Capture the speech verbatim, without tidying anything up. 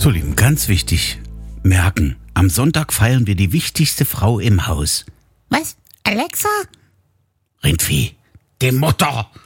So, Lieben, ganz wichtig. Merken, am Sonntag feiern wir die wichtigste Frau im Haus. Was? Alexa? Rindvieh, die Mutter.